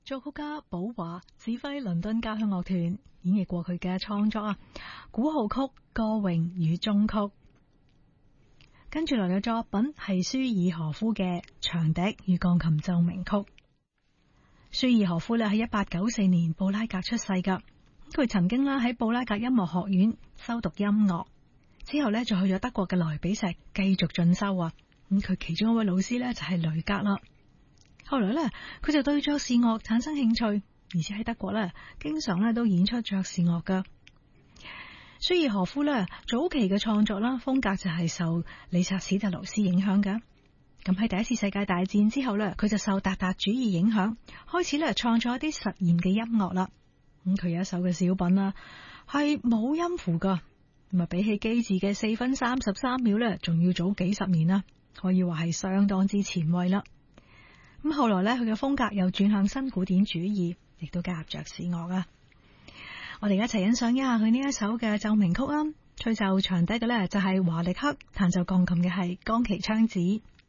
作曲家寶華指揮倫敦交響樂團演繹過佢嘅創作啊，古號曲《歌詠與終曲》。跟住來嘅作品係舒爾何夫嘅《長笛與鋼琴奏鳴曲》。舒爾何夫咧喺1894年布拉格出世噶，佢曾經啦喺布拉格音樂學院修讀音樂，之後咧就去咗德國嘅萊比錫繼續進修啊。咁佢其中一位老師咧就係雷格啦。後來咧佢就對爵士樂產生興趣，而且喺德國咧經常咧都演出爵士樂噶。舒爾何夫咧早期嘅創作啦風格就係受理察史特勞斯影響嘅。咁喺第一次世界大戰之後咧，佢就受達達主義影響，開始咧創作一啲實驗嘅音樂啦。咁佢有一首嘅小品啦，係冇音符噶，咁啊比起機智嘅4分33秒咧，仲要早幾十年啦，可以話係相當之前衛啦。咁後來咧，佢嘅風格又轉向新古典主義，亦都加入爵士樂啊。我哋一齊欣賞一下佢呢一首嘅奏鳴曲啊！吹奏長笛嘅咧就係華力克，彈奏鋼琴嘅係岡崎昌子。